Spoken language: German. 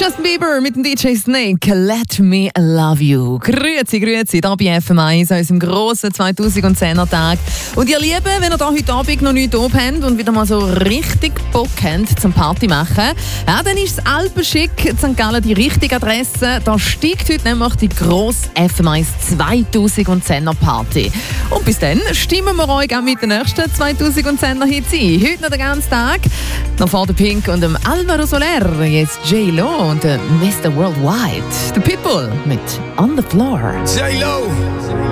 Justin Bieber mit dem DJ Snake, Let Me Love You. Grüezi, hier bei FM1 an unserem grossen 2010er Tag. Und ihr Lieben, wenn ihr da heute Abend noch nichts oben habt und wieder mal so richtig Bock habt zum Party machen, ja, dann ist das Alpenschick St. Gallen die richtige Adresse. Da steigt heute nämlich die grosse FM1 2010er Party. Und bis dann stimmen wir euch auch mit den nächsten 2010er Hits ein. Heute noch den ganzen Tag. Noch vor der Pink und dem Alvaro Soler. Jetzt J-Lo und Mr. Worldwide. The Pitbull mit On the Floor. J-Lo.